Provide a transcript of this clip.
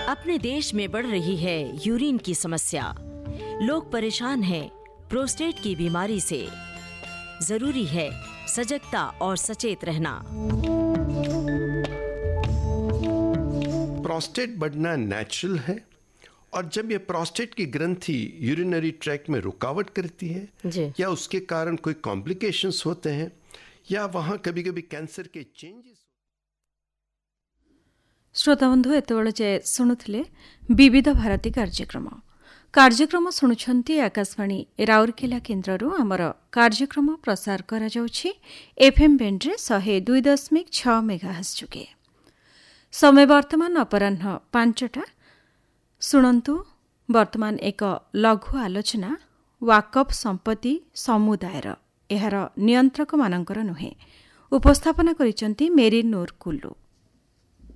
अपने देश में बढ़ रही है यूरिन की समस्या। लोग परेशान हैं प्रोस्टेट की बीमारी से। जरूरी है सजगता और सचेत रहना। प्रोस्टेट बढ़ना नेचुरल है और जब ये प्रोस्टेट की ग्रंथि यूरिनरी ट्रैक्ट में रुकावट करती है या उसके कारण कोई कॉम्प्लिकेशंस होते हैं या वहाँ कभी कभी कैंसर के चेंजेस। श्रोताबंधु एतबेले जे शुणुथिले विविध भारती कार्यक्रम शुणुछंती आकाशवाणी राउरकेला केन्द्ररू आमर कार्यक्रम प्रसार करा जाउछि एफएम बैंड रे 102.6 मेगाहर्ट्ज जुगे। समय वर्तमान अपराह्न 5टा। शुणन्तु वर्तमान एक लघु आलोचना वाकफ संपत्ति समुदायर एहार नियंत्रक मानकर नुहे। उपस्थापना करिसंती मेरी नूर कुल्लू।